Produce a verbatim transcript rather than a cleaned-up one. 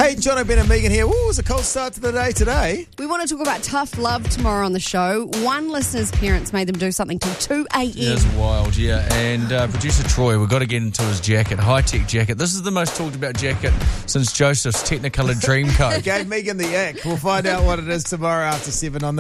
Hey, Jono, Ben and Megan here. Ooh, it was a cold start to the day today. We want to talk about tough love tomorrow on the show. One listener's parents made them do something till two a.m. Yeah, it's wild, yeah. And uh, producer Troy, we've got to get into his jacket, high-tech jacket. This is the most talked about jacket since Joseph's Technicolor Dreamcoat. Gave Megan the ick. We'll find out what it is tomorrow after seven on the